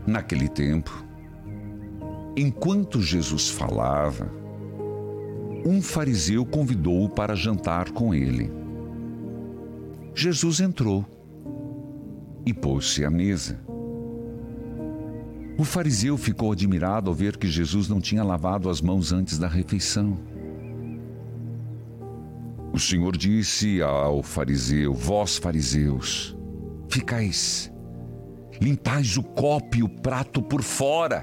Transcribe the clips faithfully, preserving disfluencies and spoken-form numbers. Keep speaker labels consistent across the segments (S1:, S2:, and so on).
S1: Naquele tempo, enquanto Jesus falava, um fariseu convidou-o para jantar com ele. Jesus entrou e pôs-se à mesa. O fariseu ficou admirado ao ver que Jesus não tinha lavado as mãos antes da refeição. O Senhor disse ao fariseu: vós, fariseus, ficais, limpais o copo e o prato por fora,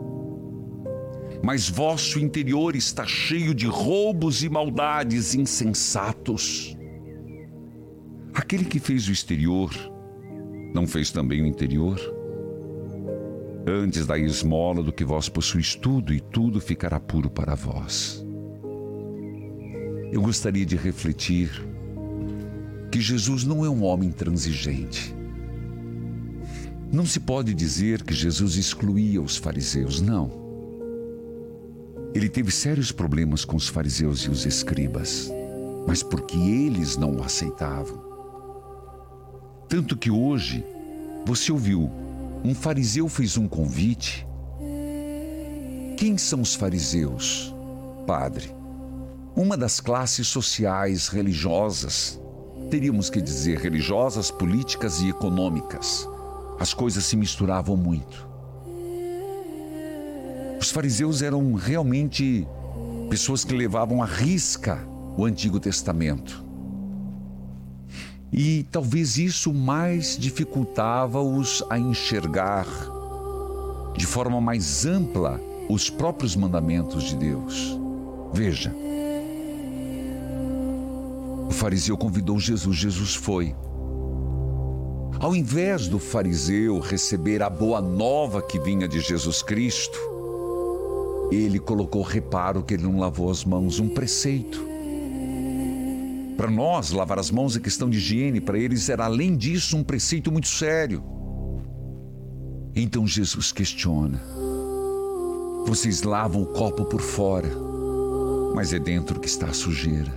S1: mas vosso interior está cheio de roubos e maldades insensatos. Aquele que fez o exterior, não fez também o interior? Antes dai esmola do que vós possuís tudo, e tudo ficará puro para vós. Eu gostaria de refletir que Jesus não é um homem intransigente. Não se pode dizer que Jesus excluía os fariseus, não. Ele teve sérios problemas com os fariseus e os escribas, mas porque eles não o aceitavam. Tanto que hoje, você ouviu, um fariseu fez um convite. Quem são os fariseus, padre? Uma das classes sociais religiosas, teríamos que dizer religiosas, políticas e econômicas. As coisas se misturavam muito. Os fariseus eram realmente pessoas que levavam à risca o Antigo Testamento. E talvez isso mais dificultava-os a enxergar de forma mais ampla os próprios mandamentos de Deus. Veja, o fariseu convidou Jesus, Jesus foi. Ao invés do fariseu receber a boa nova que vinha de Jesus Cristo, ele colocou reparo que ele não lavou as mãos, um preceito. Para nós, lavar as mãos é questão de higiene, para eles era além disso um preceito muito sério. Então Jesus questiona: vocês lavam o copo por fora, mas é dentro que está a sujeira.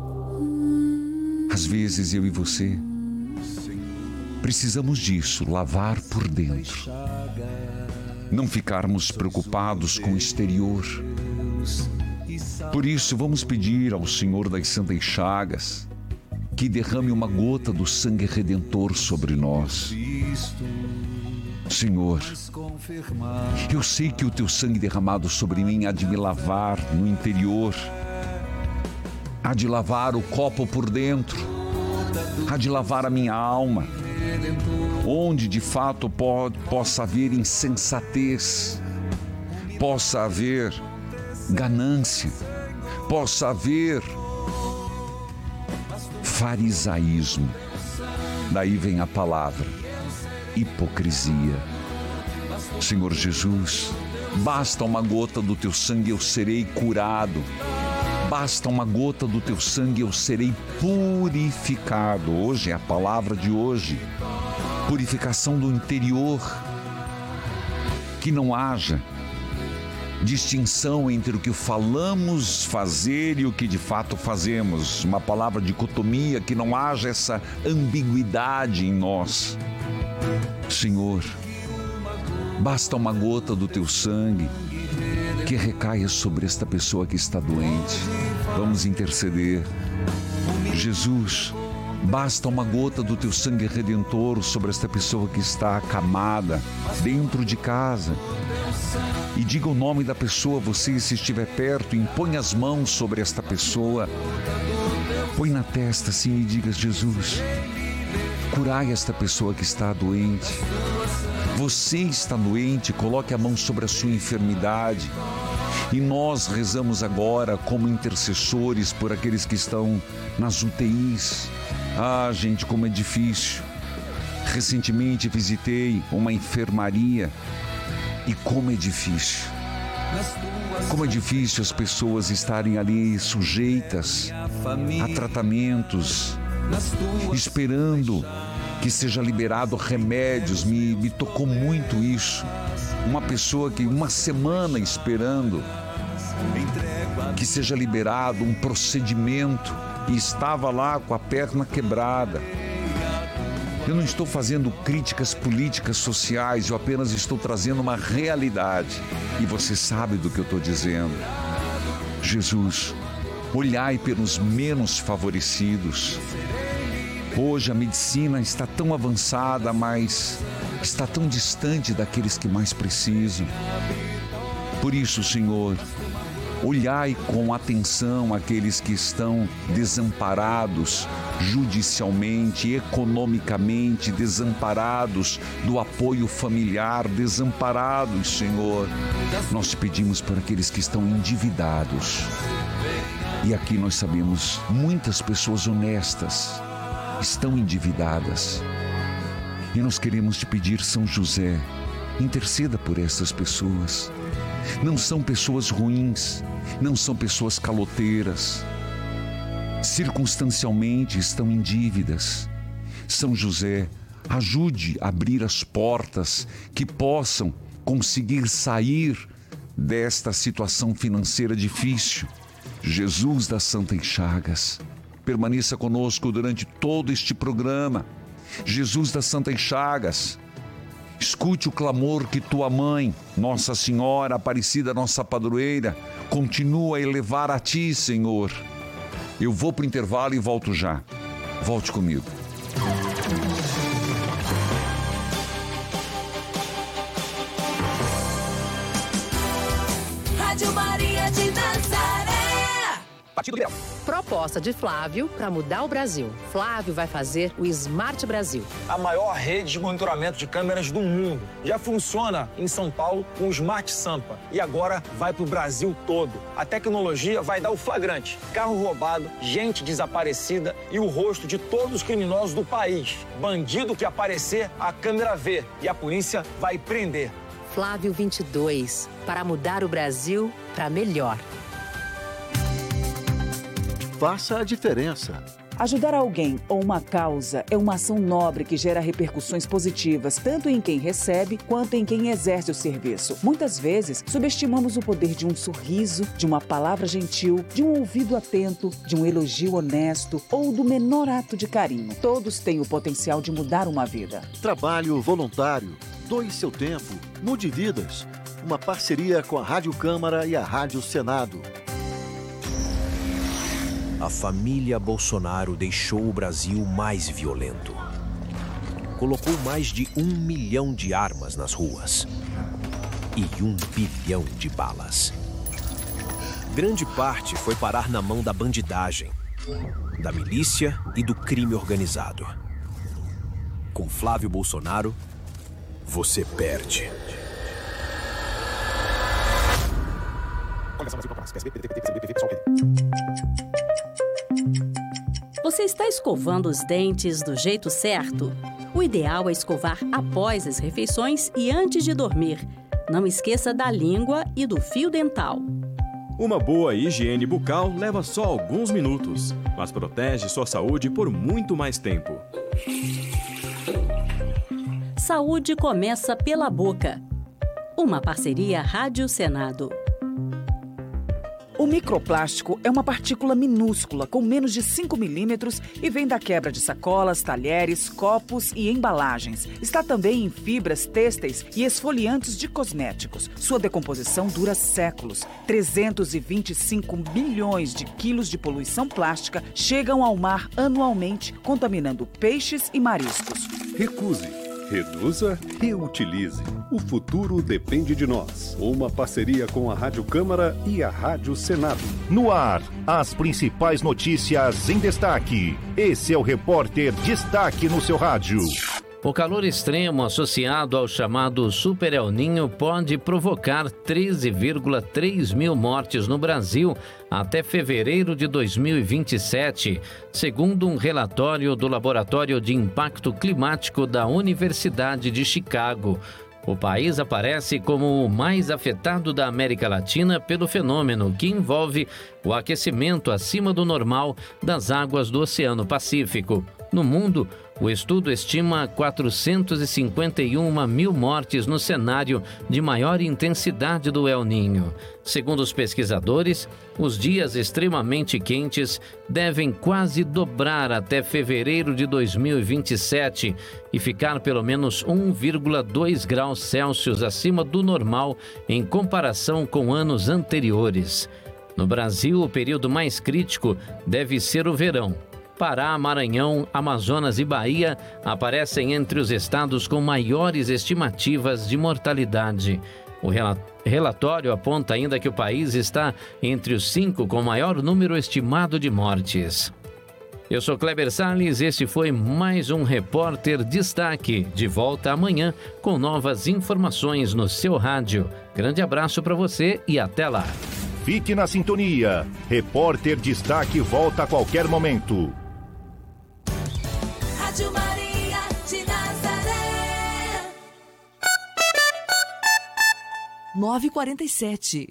S1: Às vezes eu e você precisamos disso, lavar por dentro. Não ficarmos preocupados com o exterior. Por isso, vamos pedir ao Senhor das Santas Chagas que derrame uma gota do sangue redentor sobre nós. Senhor, eu sei que o teu sangue derramado sobre mim há de me lavar no interior, há de lavar o copo por dentro, há de lavar a minha alma, onde de fato pode, possa haver insensatez, possa haver ganância, possa haver farisaísmo. Daí vem a palavra hipocrisia. Senhor Jesus, basta uma gota do teu sangue, eu serei curado. Basta uma gota do teu sangue, eu serei purificado. Hoje é a palavra de hoje. Purificação do interior. Que não haja distinção entre o que falamos fazer e o que de fato fazemos. Uma palavra dicotomia, que não haja essa ambiguidade em nós. Senhor, basta uma gota do teu sangue que recaia sobre esta pessoa que está doente. Vamos interceder. Jesus, basta uma gota do teu sangue redentor sobre esta pessoa que está acamada dentro de casa. E diga o nome da pessoa, você, se estiver perto, impõe as mãos sobre esta pessoa. Põe na testa assim e diga: Jesus, curai esta pessoa que está doente. Você está doente, coloque a mão sobre a sua enfermidade. E nós rezamos agora como intercessores por aqueles que estão nas U T Is. Ah, gente, como é difícil. Recentemente visitei uma enfermaria e como é difícil. Como é difícil as pessoas estarem ali sujeitas a tratamentos, esperando que seja liberado remédios. Me, me tocou muito isso. Uma pessoa que uma semana esperando que seja liberado um procedimento e estava lá com a perna quebrada. Eu não estou fazendo críticas políticas sociais, eu apenas estou trazendo uma realidade. E você sabe do que eu estou dizendo. Jesus, olhai pelos menos favorecidos. Hoje a medicina está tão avançada, mas está tão distante daqueles que mais precisam. Por isso, Senhor, olhai com atenção aqueles que estão desamparados judicialmente, economicamente, desamparados do apoio familiar, desamparados, Senhor. Nós te pedimos por aqueles que estão endividados. E aqui nós sabemos, muitas pessoas honestas estão endividadas. E nós queremos te pedir, São José, interceda por essas pessoas. Não são pessoas ruins, não são pessoas caloteiras. Circunstancialmente estão em dívidas. São José, ajude a abrir as portas que possam conseguir sair desta situação financeira difícil. Jesus das Santas Chagas, permaneça conosco durante todo este programa. Jesus das Santas Chagas, escute o clamor que tua mãe, Nossa Senhora Aparecida, nossa padroeira, continua a elevar a ti, Senhor. Eu vou para o intervalo e volto já. Volte comigo.
S2: Rádio Maria de Nazaré.
S3: Partido Liberal.
S4: Proposta de Flávio para mudar o Brasil. Flávio vai fazer o Smart Brasil.
S3: A maior rede de monitoramento de câmeras do mundo. Já funciona em São Paulo com o Smart Sampa. E agora vai para o Brasil todo. A tecnologia vai dar o flagrante. Carro roubado, gente desaparecida e o rosto de todos os criminosos do país. Bandido que aparecer, a câmera vê. E a polícia vai prender.
S4: Flávio vinte e dois. Para mudar o Brasil para melhor.
S5: Faça a diferença.
S6: Ajudar alguém ou uma causa é uma ação nobre que gera repercussões positivas, tanto em quem recebe quanto em quem exerce o serviço. Muitas vezes, subestimamos o poder de um sorriso, de uma palavra gentil, de um ouvido atento, de um elogio honesto ou do menor ato de carinho. Todos têm o potencial de mudar uma vida.
S5: Trabalho voluntário. Doe seu tempo. Mude vidas. Uma parceria com a Rádio Câmara e a Rádio Senado.
S7: A família Bolsonaro deixou o Brasil mais violento. Colocou mais de um milhão de armas nas ruas e um bilhão de balas. Grande parte foi parar na mão da bandidagem, da milícia e do crime organizado. Com Flávio Bolsonaro, você perde.
S8: Você está escovando os dentes do jeito certo? O ideal é escovar após as refeições e antes de dormir. Não esqueça da língua e do fio dental.
S9: Uma boa higiene bucal leva só alguns minutos, mas protege sua saúde por muito mais tempo.
S8: Saúde começa pela boca. Uma parceria Rádio Senado.
S6: O microplástico é uma partícula minúscula com menos de cinco milímetros e vem da quebra de sacolas, talheres, copos e embalagens. Está também em fibras têxteis e esfoliantes de cosméticos. Sua decomposição dura séculos. trezentos e vinte e cinco milhões de quilos de poluição plástica chegam ao mar anualmente, contaminando peixes e mariscos.
S10: Recuse. Reduza, reutilize. O futuro depende de nós. Uma parceria com a Rádio Câmara e a Rádio Senado.
S11: No ar, as principais notícias em destaque. Esse é o Repórter Destaque no seu rádio.
S12: O calor extremo associado ao chamado Super El Niño pode provocar treze vírgula três mil mortes no Brasil até fevereiro de dois mil e vinte e sete, segundo um relatório do Laboratório de Impacto Climático da Universidade de Chicago. O país aparece como o mais afetado da América Latina pelo fenômeno que envolve o aquecimento acima do normal das águas do Oceano Pacífico. No mundo, o estudo estima quatrocentos e cinquenta e uma mil mortes no cenário de maior intensidade do El Niño. Segundo os pesquisadores, os dias extremamente quentes devem quase dobrar até fevereiro de dois mil e vinte e sete e ficar pelo menos um vírgula dois graus Celsius acima do normal em comparação com anos anteriores. No Brasil, o período mais crítico deve ser o verão. Pará, Maranhão, Amazonas e Bahia aparecem entre os estados com maiores estimativas de mortalidade. O relatório aponta ainda que o país está entre os cinco com maior número estimado de mortes. Eu sou Kleber Salles, este foi mais um Repórter Destaque. De volta amanhã com novas informações no seu rádio. Grande abraço para você e até lá.
S11: Fique na sintonia. Repórter Destaque volta a qualquer momento.
S2: Rádio Maria de Nazaré.
S13: nove e quarenta e sete.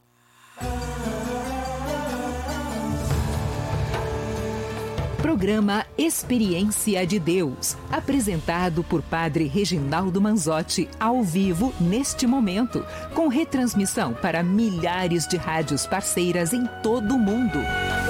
S13: Programa Experiência de Deus, apresentado por Padre Reginaldo Manzotti, ao vivo neste momento, com retransmissão para milhares de rádios parceiras em todo o mundo.